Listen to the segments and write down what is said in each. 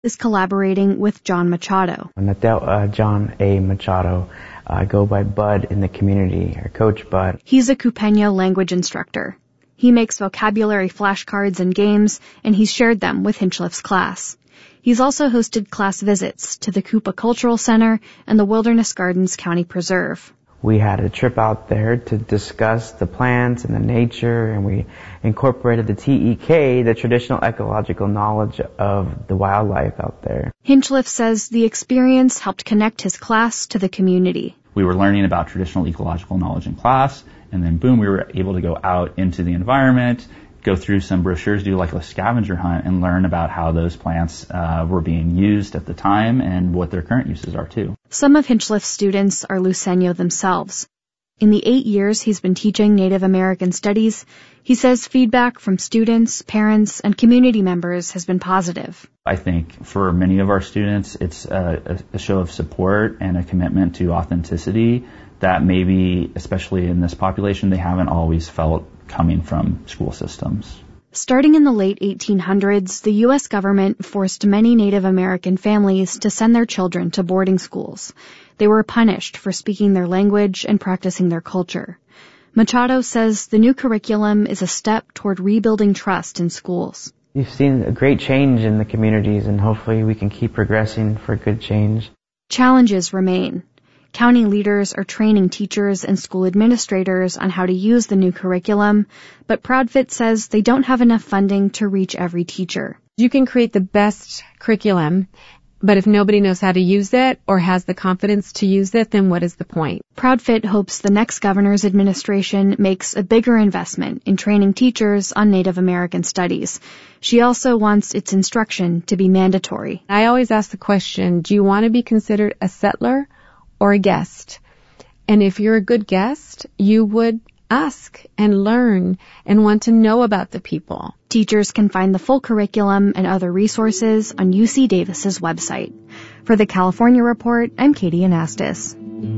is collaborating with John Machado. John A. Machado. I go by Bud in the community, or Coach Bud. He's a Cupeño language instructor. He makes vocabulary flashcards and games, and he's shared them with Hinchliff's class. He's also hosted class visits to the Cupa Cultural Center and the Wilderness Gardens County Preserve. We had a trip out there to discuss the plants and the nature, and we incorporated the TEK, the traditional ecological knowledge of the wildlife out there. Hinchliff says the experience helped connect his class to the community. We were learning about traditional ecological knowledge in class, and then boom, we were able to go out into the environment, go through some brochures, do like a scavenger hunt, and learn about how those plants were being used at the time and what their current uses are too. Some of Hinchliff's students are Luiseño themselves. In the 8 years he's been teaching Native American studies, he says feedback from students, parents, and community members has been positive. I think for many of our students, it's a show of support and a commitment to authenticity that maybe, especially in this population, they haven't always felt coming from school systems. Starting in the late 1800s, the U.S. government forced many Native American families to send their children to boarding schools. They were punished for speaking their language and practicing their culture. Machado says the new curriculum is a step toward rebuilding trust in schools. We've seen a great change in the communities, and hopefully we can keep progressing for good change. Challenges remain. County leaders are training teachers and school administrators on how to use the new curriculum, but Proudfit says they don't have enough funding to reach every teacher. You can create the best curriculum, but if nobody knows how to use it or has the confidence to use it, then what is the point? Proudfit hopes the next governor's administration makes a bigger investment in training teachers on Native American studies. She also wants its instruction to be mandatory. I always ask the question, do you want to be considered a settler or a guest? And if you're a good guest, you would ask and learn and want to know about the people. Teachers can find the full curriculum and other resources on UC Davis's website. For the California Report, I'm Katie Anastas.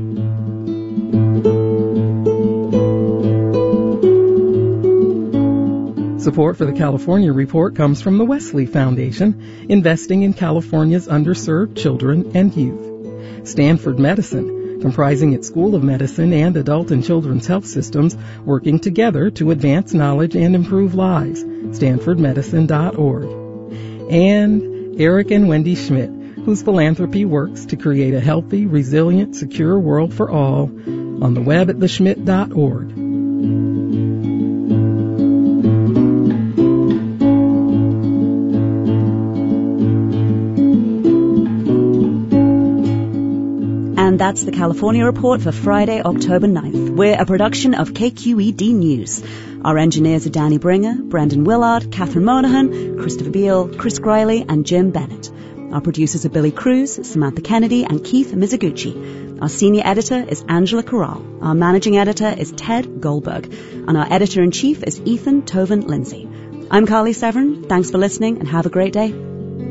Support for the California Report comes from the Wesley Foundation, investing in California's underserved children and youth. Stanford Medicine, comprising its School of Medicine and adult and children's health systems, working together to advance knowledge and improve lives. StanfordMedicine.org. And Eric and Wendy Schmidt, whose philanthropy works to create a healthy, resilient, secure world for all, on the web at theschmidt.org. And that's the California Report for Friday, October 9th. We're a production of KQED News. Our engineers are Danny Bringer, Brandon Willard, Catherine Monahan, Christopher Beal, Chris Griley, and Jim Bennett. Our producers are Billy Cruz, Samantha Kennedy, and Keith Mizuguchi. Our senior editor is Angela Corral. Our managing editor is Ted Goldberg. And our editor-in-chief is Ethan Toven Lindsay. I'm Carly Severin. Thanks for listening, and have a great day.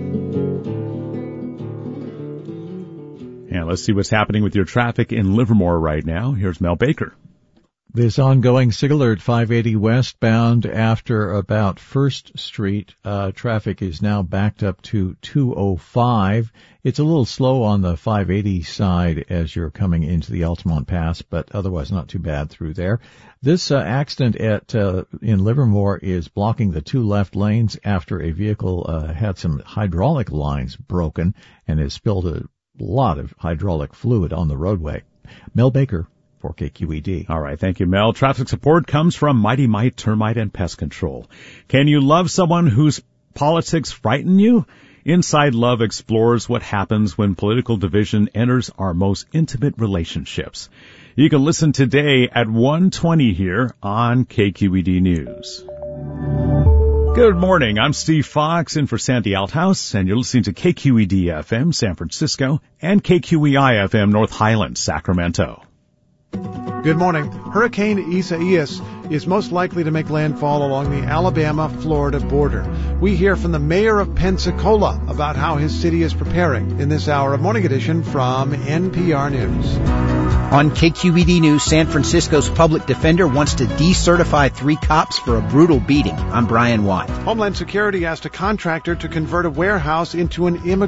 And let's see what's happening with your traffic in Livermore right now. Here's Mel Baker. This ongoing SIG alert 580 westbound after about 1st Street. Traffic is now backed up to 205. It's a little slow on the 580 side as you're coming into the Altamont Pass, but otherwise not too bad through there. This accident in Livermore is blocking the 2 left lanes after a vehicle had some hydraulic lines broken and has spilled a lot of hydraulic fluid on the roadway. Mel Baker for KQED. All right, thank you, Mel. Traffic support comes from Mighty Mite Termite and Pest Control. Can you love someone whose politics frighten you? Inside Love explores what happens when political division enters our most intimate relationships. You can listen today at 1:20 here on KQED News. Good morning. I'm Steve Fox in for Sandy Althouse, and you're listening to KQED-FM San Francisco and KQEI-FM North Highlands, Sacramento. Good morning. Hurricane Isaias is most likely to make landfall along the Alabama-Florida border. We hear from the mayor of Pensacola about how his city is preparing in this hour of Morning Edition from NPR News. On KQED News, San Francisco's public defender wants to decertify 3 cops for a brutal beating. I'm Brian Watt. Homeland Security asked a contractor to convert a warehouse into an